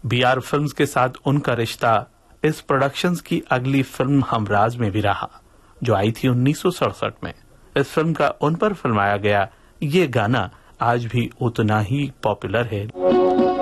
BR films के साथ उनका रिश्ता इस प्रोडक्शंस की अगली फिल्म हमराज में भी रहा, जो आई थी 1967 में। इस फिल्म का उन पर फिल्माया गया ये गाना आज भी उतना ही पॉपुलर है।